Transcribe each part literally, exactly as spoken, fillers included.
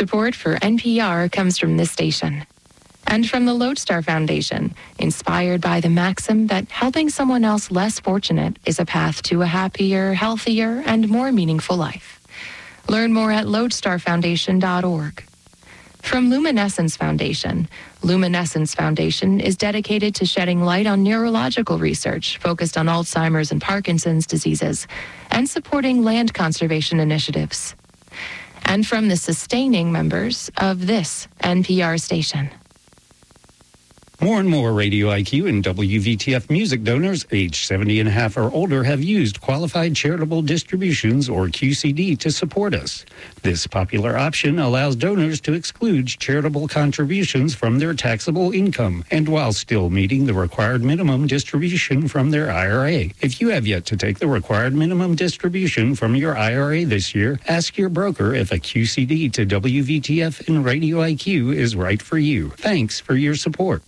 Support for N P R comes from this station. And from the Lodestar Foundation, inspired by the maxim that helping someone else less fortunate is a path to a happier, healthier, and more meaningful life. Learn more at lodestar foundation dot org. From Luminescence Foundation, Luminescence Foundation is dedicated to shedding light on neurological research focused on Alzheimer's and Parkinson's diseases and supporting land conservation initiatives. And from the sustaining members of this N P R station. More and more Radio I Q and W V T F music donors aged seventy and a half or older have used Qualified Charitable Distributions, or Q C D, to support us. This popular option allows donors to exclude charitable contributions from their taxable income, and while still meeting the required minimum distribution from their I R A. If you have yet to take the required minimum distribution from your I R A this year, ask your broker if a Q C D to W V T F and Radio I Q is right for you. Thanks for your support.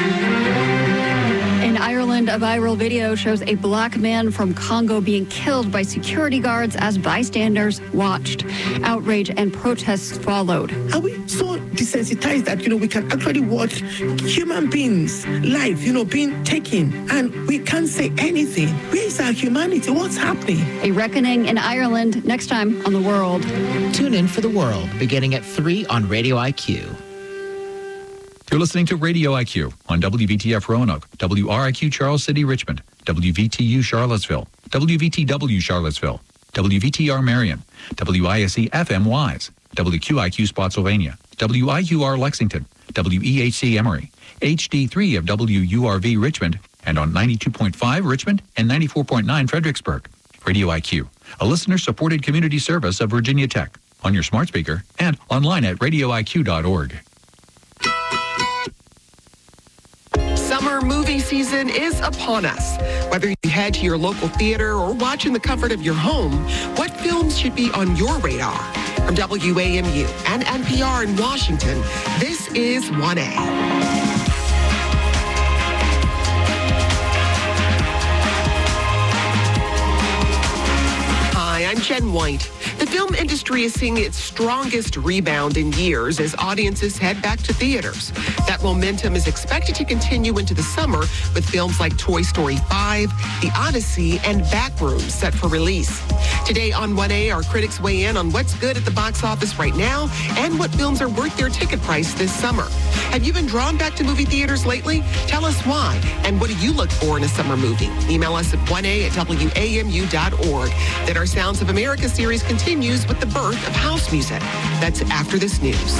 In Ireland, a viral video shows a black man from Congo being killed by security guards as bystanders watched. Outrage and protests followed. Are we so desensitized that, you know, we can actually watch human beings' life, you know, being taken, and we can't say anything? Where is our humanity? What's happening? A reckoning in Ireland next time on The World. Tune in for The World, beginning at three on Radio I Q. You're listening to Radio I Q on W V T F Roanoke, W R I Q Charles City, Richmond, W V T U Charlottesville, W V T W Charlottesville, W V T R Marion, W I S E F M Wise, W Q I Q Spotsylvania, W I U R Lexington, W E H C Emory, H D three of W U R V Richmond, and on ninety-two point five Richmond and ninety-four point nine Fredericksburg. Radio I Q, a listener-supported community service of Virginia Tech, on your smart speaker and online at radio I Q dot org. Summer movie season is upon us. Whether you head to your local theater or watch in the comfort of your home, what films should be on your radar? From W A M U and N P R in Washington, this is one A. Hi, I'm Jen White. The film industry is seeing its strongest rebound in years as audiences head back to theaters. That momentum is expected to continue into the summer with films like Toy Story five, The Odyssey, and Backrooms set for release. Today on one A, our critics weigh in on what's good at the box office right now and what films are worth their ticket price this summer. Have you been drawn back to movie theaters lately? Tell us why, and what do you look for in a summer movie? Email us at one A at W A M U dot org. Then our Sounds of America series continues with the birth of house music. That's after this news.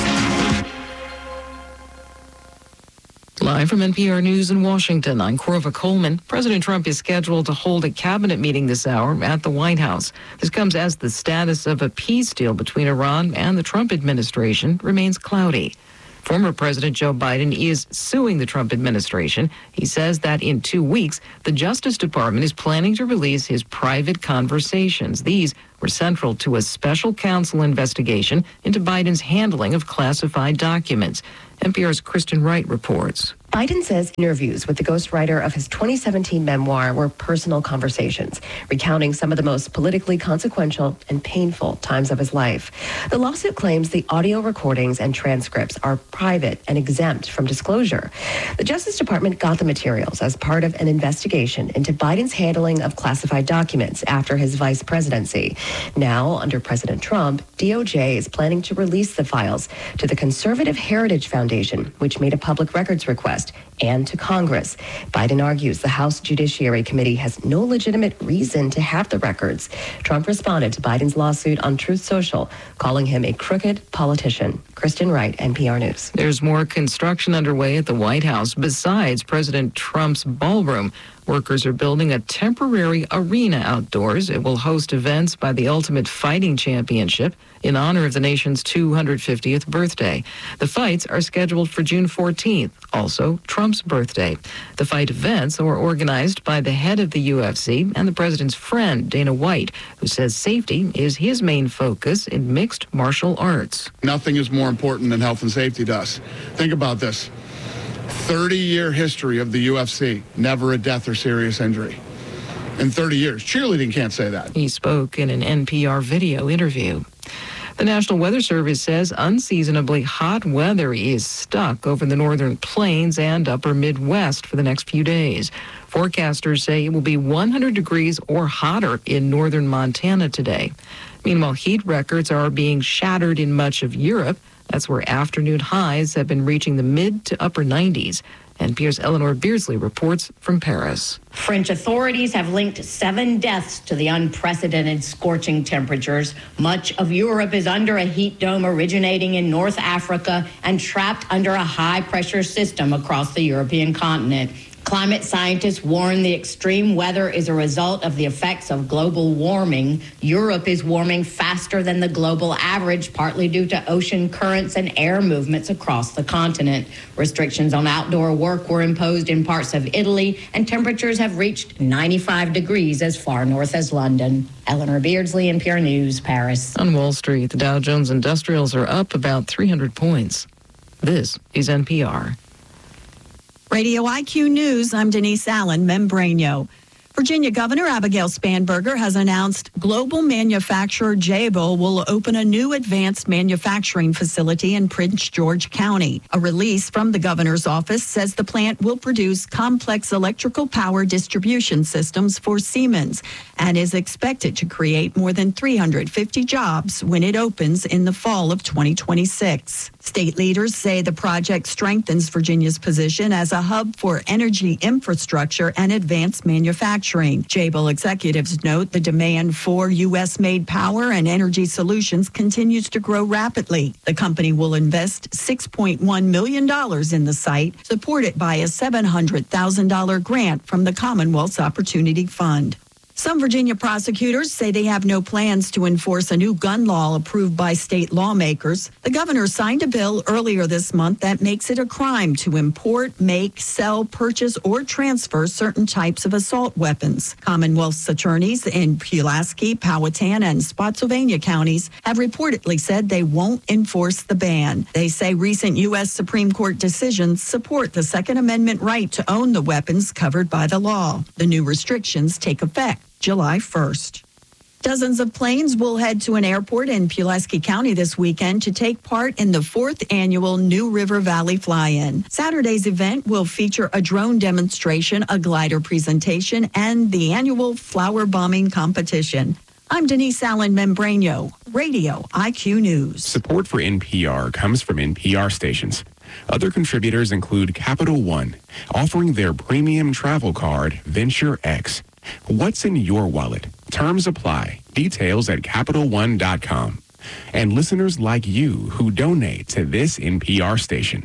Live from N P R News in Washington, I'm Corva Coleman. President Trump is scheduled to hold a cabinet meeting this hour at the White House. This comes as the status of a peace deal between Iran and the Trump administration remains cloudy. Former President Joe Biden is suing the Trump administration. He says that in two weeks, the Justice Department is planning to release his private conversations. These were central to a special counsel investigation into Biden's handling of classified documents. N P R's Kristen Wright reports. Biden says interviews with the ghostwriter of his twenty seventeen memoir were personal conversations, recounting some of the most politically consequential and painful times of his life. The lawsuit claims the audio recordings and transcripts are private and exempt from disclosure. The Justice Department got the materials as part of an investigation into Biden's handling of classified documents after his vice presidency. Now, under President Trump, D O J is planning to release the files to the Conservative Heritage Foundation, which made a public records request, and to Congress. Biden argues the House Judiciary Committee has no legitimate reason to have the records. Trump responded to Biden's lawsuit on Truth Social, calling him a crooked politician. Kristen Wright, N P R News. There's more construction underway at the White House besides President Trump's ballroom. Workers are building a temporary arena outdoors. It will host events by the Ultimate Fighting Championship in honor of the nation's two hundred fiftieth birthday. The fights are scheduled for June fourteenth, also Trump's birthday. The fight events are organized by the head of the U F C and the president's friend, Dana White, who says safety is his main focus in mixed martial arts. Nothing is more important than health and safety to us. Think about this. thirty-year history of the U F C, never a death or serious injury. In thirty years. Cheerleading can't say that. He spoke in an N P R video interview. The National Weather Service says unseasonably hot weather is stuck over the northern plains and upper Midwest for the next few days. Forecasters say it will be one hundred degrees or hotter in northern Montana today. Meanwhile, heat records are being shattered in much of Europe. That's where afternoon highs have been reaching the mid to upper nineties. N P R's Eleanor Beardsley reports from Paris. French authorities have linked seven deaths to the unprecedented scorching temperatures. Much of Europe is under a heat dome originating in North Africa and trapped under a high-pressure system across the European continent. Climate scientists warn the extreme weather is a result of the effects of global warming. Europe is warming faster than the global average, partly due to ocean currents and air movements across the continent. Restrictions on outdoor work were imposed in parts of Italy, and temperatures have reached ninety-five degrees as far north as London. Eleanor Beardsley, N P R News, Paris. On Wall Street, the Dow Jones Industrials are up about three hundred points. This is N P R. Radio I Q News, I'm Denise Allen, Membranio. Virginia Governor Abigail Spanberger has announced global manufacturer Jabil will open a new advanced manufacturing facility in Prince George County. A release from the governor's office says the plant will produce complex electrical power distribution systems for Siemens and is expected to create more than three hundred fifty jobs when it opens in the fall of twenty twenty-six. State leaders say the project strengthens Virginia's position as a hub for energy infrastructure and advanced manufacturing. Jabil executives note the demand for U S-made power and energy solutions continues to grow rapidly. The company will invest six point one million dollars in the site, supported by a seven hundred thousand dollars grant from the Commonwealth's Opportunity Fund. Some Virginia prosecutors say they have no plans to enforce a new gun law approved by state lawmakers. The governor signed a bill earlier this month that makes it a crime to import, make, sell, purchase, or transfer certain types of assault weapons. Commonwealth's attorneys in Pulaski, Powhatan, and Spotsylvania counties have reportedly said they won't enforce the ban. They say recent U S Supreme Court decisions support the Second Amendment right to own the weapons covered by the law. The new restrictions take effect July first. Dozens of planes will head to an airport in Pulaski County this weekend to take part in the fourth annual New River Valley Fly-In. Saturday's event will feature a drone demonstration, a glider presentation, and the annual flower bombing competition. I'm Denise Allen Membranio, Radio I Q News. Support for N P R comes from N P R stations. Other contributors include Capital One, offering their premium travel card, Venture X. What's in your wallet? Terms apply. Details at Capital One dot com. And listeners like you who donate to this N P R station.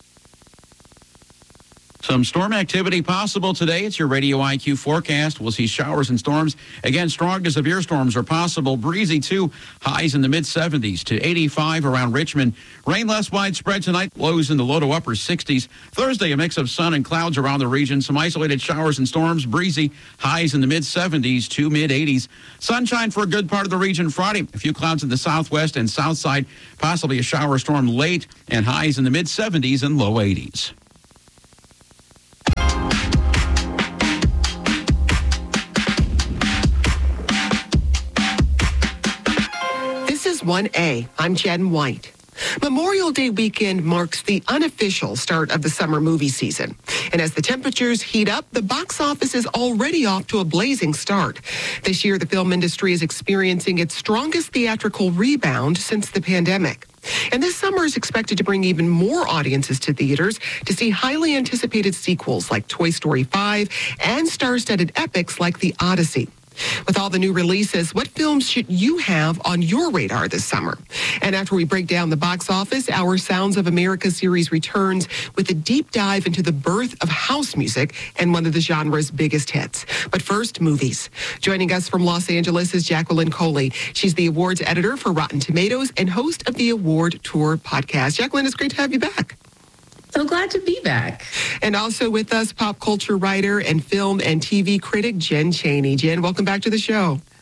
Some storm activity possible today. It's your Radio I Q forecast. We'll see showers and storms. Again, strong to severe storms are possible. Breezy, too. Highs in the mid seventies to eighty-five around Richmond. Rain less widespread tonight. Lows in the low to upper sixties. Thursday, a mix of sun and clouds around the region. Some isolated showers and storms. Breezy. Highs in the mid seventies to mid eighties. Sunshine for a good part of the region Friday. A few clouds in the southwest and south side. Possibly a shower storm late. And highs in the mid seventies and low eighties. one A. I'm Jen White. Memorial Day weekend marks the unofficial start of the summer movie season. And as the temperatures heat up, the box office is already off to a blazing start. This year, the film industry is experiencing its strongest theatrical rebound since the pandemic. And this summer is expected to bring even more audiences to theaters to see highly anticipated sequels like Toy Story five and star-studded epics like The Odyssey. With all the new releases, what films should you have on your radar this summer? And after we break down the box office, our Sounds of America series returns with a deep dive into the birth of house music and one of the genre's biggest hits. But first, movies. Joining us from Los Angeles is Jacqueline Coley. She's the awards editor for Rotten Tomatoes and host of the Award Tour podcast. Jacqueline, it's great to have you back. So glad to be back. And also with us, pop culture writer and film and T V critic Jen Chaney. Jen, welcome back to the show.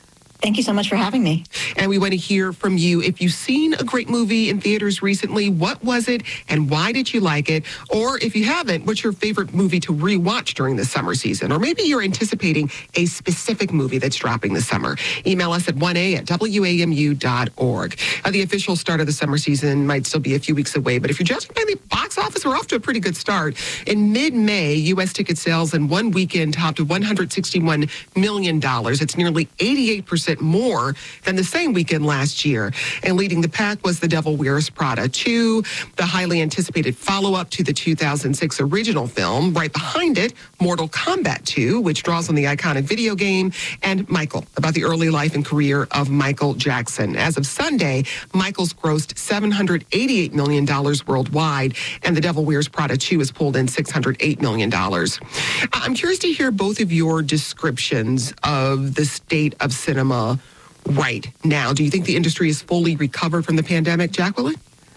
Thank you so much for having me. And we want to hear from you. If you've seen a great movie in theaters recently, what was it and why did you like it? Or if you haven't, what's your favorite movie to rewatch during the summer season? Or maybe you're anticipating a specific movie that's dropping this summer. Email us at one a at w a m u dot org. Uh, the official start of the summer season might still be a few weeks away, but if you're judging by the box office, we're off to a pretty good start. In mid-May, U S ticket sales in one weekend topped one hundred sixty-one million dollars. It's nearly eighty-eight percent more than the same weekend last year. And leading the pack was The Devil Wears Prada two, the highly anticipated follow-up to the two thousand six original film. Right behind it, Mortal Kombat two, which draws on the iconic video game, and Michael, about the early life and career of Michael Jackson. As of Sunday, Michael's grossed seven hundred eighty-eight million dollars worldwide, and The Devil Wears Prada two has pulled in six hundred eight million dollars. I'm curious to hear both of your descriptions of the state of cinema right now. Do you think the industry is fully recovered from the pandemic, Jacqueline?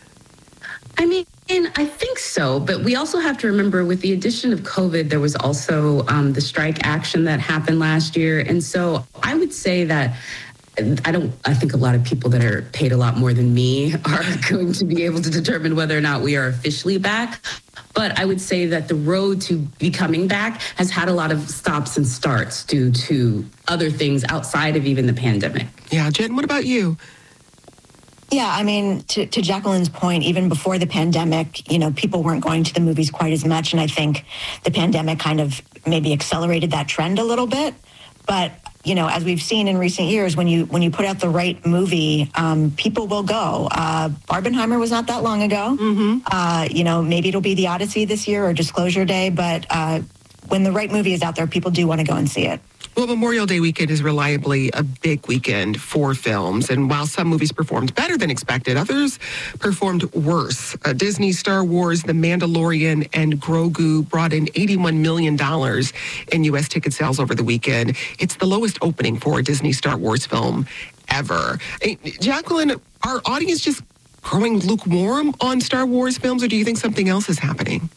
I mean, I think so, but we also have to remember with the addition of COVID, there was also um, the strike action that happened last year. And so I would say that I don't, I think a lot of people that are paid a lot more than me are going to be able to determine whether or not we are officially back. But I would say that the road to becoming back has had a lot of stops and starts due to other things outside of even the pandemic. Yeah, Jen, what about you? Yeah, I mean, to, to Jacqueline's point, even before the pandemic, you know, people weren't going to the movies quite as much. And I think the pandemic kind of maybe accelerated that trend a little bit. But you know, as we've seen in recent years, when you when you put out the right movie, um, people will go. Uh, Barbenheimer was not that long ago. Mm-hmm. Uh, you know, maybe it'll be The Odyssey this year or Disclosure Day, but uh, when the right movie is out there, people do want to go and see it. Well, Memorial Day weekend is reliably a big weekend for films. And while some movies performed better than expected, others performed worse. Uh, Disney, Star Wars, The Mandalorian, and Grogu brought in eighty-one million dollars in U S ticket sales over the weekend. It's the lowest opening for a Disney Star Wars film ever. Hey, Jacqueline, are audience just growing lukewarm on Star Wars films, or do you think something else is happening?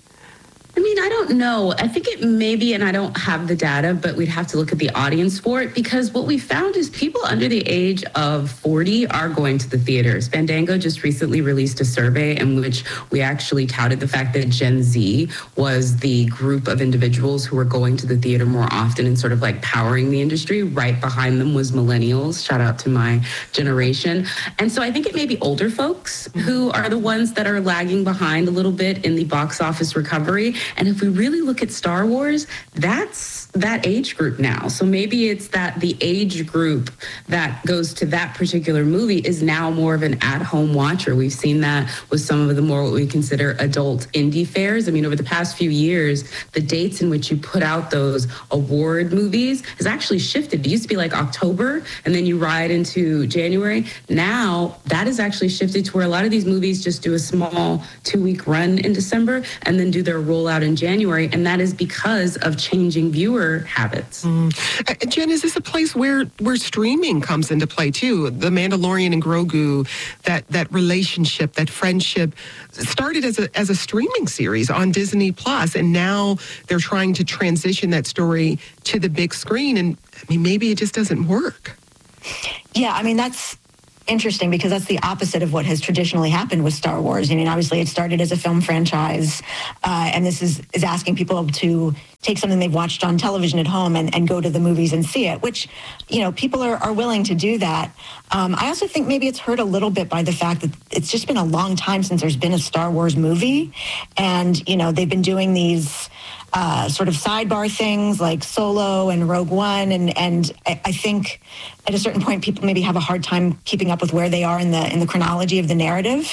I mean, I don't know. I think it may be, and I don't have the data, but we'd have to look at the audience for it, because what we found is people under the age of forty are going to the theaters. Fandango just recently released a survey in which we actually touted the fact that Gen Z was the group of individuals who were going to the theater more often and sort of like powering the industry. Right behind them was millennials. Shout out to my generation. And so I think it may be older folks who are the ones that are lagging behind a little bit in the box office recovery. And if we really look at Star Wars, that's that age group now. So maybe it's that the age group that goes to that particular movie is now more of an at-home watcher. We've seen that with some of the more what we consider adult indie fairs. I mean, over the past few years, the dates in which you put out those award movies has actually shifted. It used to be like October, and then you ride into January. Now, that has actually shifted to where a lot of these movies just do a small two-week run in December and then do their rollout in January, and that is because of changing viewer habits. Mm. Uh, Jen, is this a place where where streaming comes into play too? The Mandalorian and Grogu, that that relationship, that friendship, started as a as a streaming series on Disney Plus, and now they're trying to transition that story to the big screen. And I mean, maybe it just doesn't work. Yeah, I mean that's interesting, because that's the opposite of what has traditionally happened with Star Wars. I mean, obviously it started as a film franchise, uh, and this is, is asking people to take something they've watched on television at home and, and go to the movies and see it, which, you know, people are, are willing to do that. Um, I also think maybe it's hurt a little bit by the fact that it's just been a long time since there's been a Star Wars movie. And, you know, they've been doing these uh, sort of sidebar things like Solo and Rogue One. And, and I, I think at a certain point, people maybe have a hard time keeping up with where they are in the in the chronology of the narrative.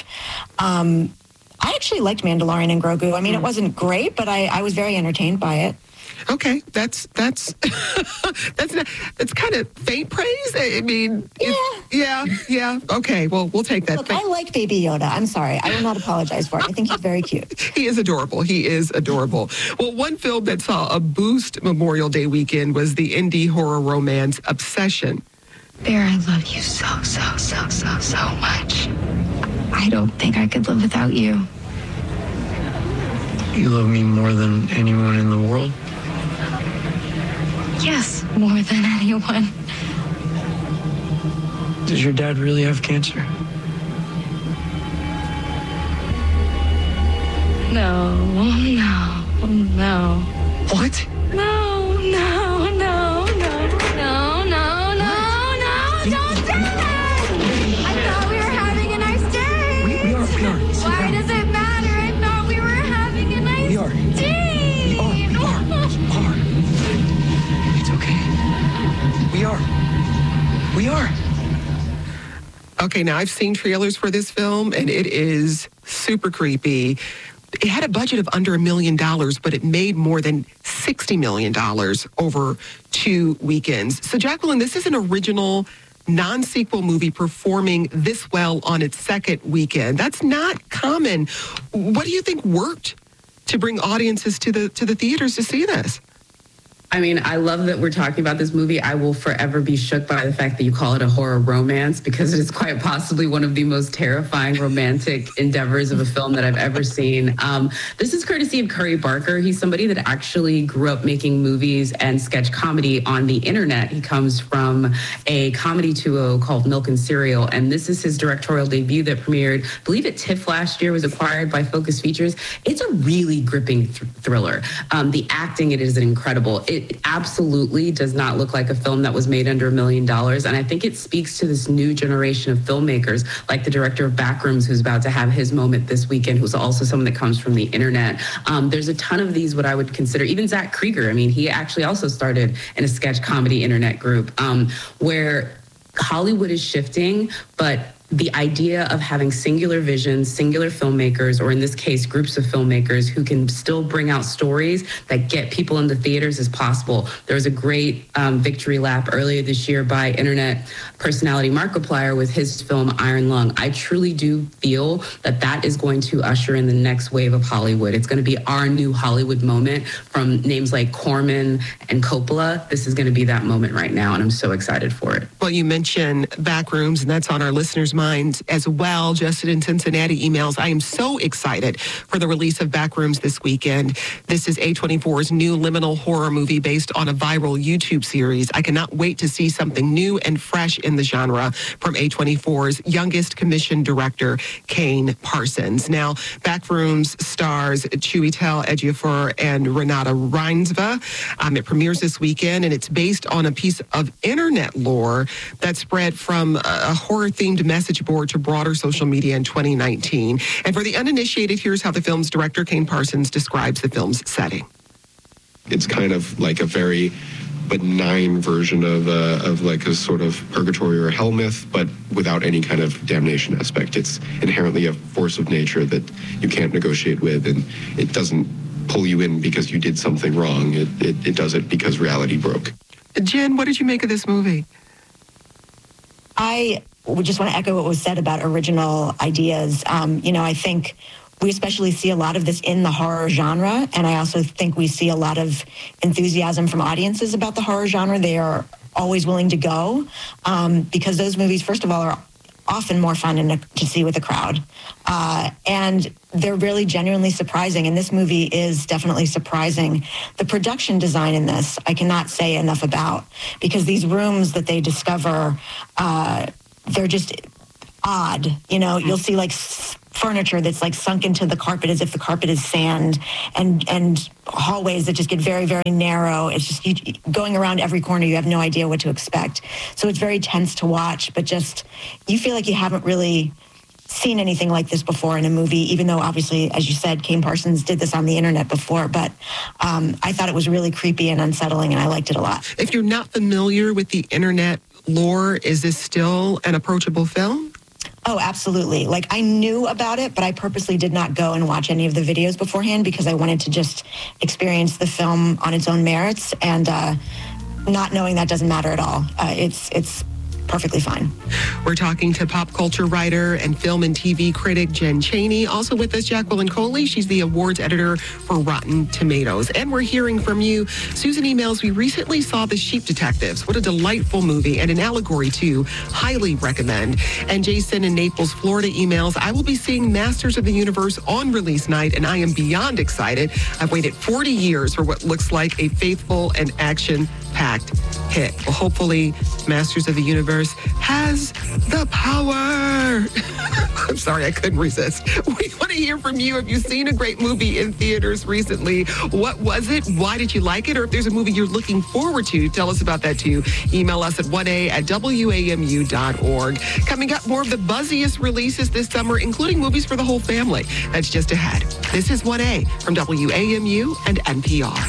Um, I actually liked Mandalorian and Grogu. I mean, it wasn't great, but I, I was very entertained by it. Okay, that's that's that's not, that's kind of faint praise. I mean, yeah, yeah, yeah. Okay, well, we'll take that. Look, I like Baby Yoda. I'm sorry, I will not apologize for it. I think he's very cute. He is adorable. He is adorable. Well, one film that saw a boost Memorial Day weekend was the indie horror romance Obsession. Bear, I love you so, so, so, so, so much. I don't think I could live without you. You love me more than anyone in the world? Yes, more than anyone. Does your dad really have cancer? No, no, no. What? No, no, no, no, no, no, no, no, don't do that! I thought we were having a nice day. We, we are, we are. Sit Why down. does it matter? I thought we were having a nice We are. day. We are, we are, we are. It's okay. We are. We are. Okay, now I've seen trailers for this film, and it is super creepy. It had a budget of under a million dollars, but it made more than sixty million dollars over two weekends. So, Jacqueline, this is an original non-sequel movie performing this well on its second weekend. That's not common. What do you think worked to bring audiences to the to the theaters to see this? I mean, I love that we're talking about this movie. I will forever be shook by the fact that you call it a horror romance, because it is quite possibly one of the most terrifying romantic endeavors of a film that I've ever seen. Um, this is courtesy of Curry Barker. He's somebody that actually grew up making movies and sketch comedy on the internet. He comes from a comedy duo called Milk and Cereal, and this is his directorial debut that premiered, I believe at TIFF last year, was acquired by Focus Features. It's a really gripping th- thriller. Um, the acting, it is incredible. It absolutely does not look like a film that was made under a million dollars. And I think it speaks to this new generation of filmmakers, like the director of Backrooms, who's about to have his moment this weekend, who's also someone that comes from the internet. Um, there's a ton of these, what I would consider, even Zach Krieger. I mean, he actually also started in a sketch comedy internet group um, where Hollywood is shifting, but the idea of having singular visions, singular filmmakers, or in this case, groups of filmmakers who can still bring out stories that get people into theaters is possible. There was a great um, victory lap earlier this year by internet personality Markiplier with his film Iron Lung. I truly do feel that that is going to usher in the next wave of Hollywood. It's going to be our new Hollywood moment from names like Corman and Coppola. This is going to be that moment right now, and I'm so excited for it. Well, you mentioned Backrooms, and that's on our listeners' minds as well. Justin in Cincinnati emails, I am so excited for the release of Backrooms this weekend. This is A twenty-four's new liminal horror movie based on a viral YouTube series. I cannot wait to see something new and fresh in the genre from A twenty-four's youngest commissioned director, Kane Parsons. Now, Backrooms stars Chiwetel Ejiofor and Renata Reinsve. Um, it premieres this weekend, and it's based on a piece of internet lore that spread from a horror-themed message board to broader social media in twenty nineteen. And for the uninitiated, here's how the film's director, Kane Parsons, describes the film's setting. It's kind of like a very benign version of uh, of like a sort of purgatory or hell myth, but without any kind of damnation aspect. It's inherently a force of nature that you can't negotiate with, and it doesn't pull you in because you did something wrong. It, it, it does it because reality broke. Jen, what did you make of this movie? I would just want to echo what was said about original ideas. Um, you know, I think we especially see a lot of this in the horror genre, and I also think we see a lot of enthusiasm from audiences about the horror genre. They are always willing to go um, because those movies, first of all, are often more fun in a, to see with a crowd. Uh, and they're really genuinely surprising, and this movie is definitely surprising. The production design in this, I cannot say enough about, because these rooms that they discover, uh, they're just odd. You know, you'll see like s- furniture that's like sunk into the carpet as if the carpet is sand, and and hallways that just get very, very narrow. It's just you, going around every corner, you have no idea what to expect. So it's very tense to watch, but just you feel like you haven't really seen anything like this before in a movie, even though obviously, as you said, Kane Parsons did this on the internet before. But um, I thought it was really creepy and unsettling, and I liked it a lot. If you're not familiar with the internet lore, is this still an approachable film? Oh, absolutely. Like, I knew about it, but I purposely did not go and watch any of the videos beforehand because I wanted to just experience the film on its own merits, and uh, not knowing that doesn't matter at all. Uh, it's it's perfectly fine. We're talking to pop culture writer and film and T V critic Jen Chaney. Also with us, Jacqueline Coley. She's the awards editor for Rotten Tomatoes. And we're hearing from you. Susan emails, we recently saw The Sheep Detectives. What a delightful movie, and an allegory too. Highly recommend. And Jason in Naples, Florida emails, I will be seeing Masters of the Universe on release night, and I am beyond excited. I've waited forty years for what looks like a faithful and action impact hit. Well, hopefully, Masters of the Universe has the power. I'm sorry, I couldn't resist. We want to hear from you. Have you seen a great movie in theaters recently? What was it? Why did you like it? Or if there's a movie you're looking forward to, tell us about that too. Email us at one a at W A M U dot org. Coming up, more of the buzziest releases this summer, including movies for the whole family. That's just ahead. This is one A from W A M U and N P R.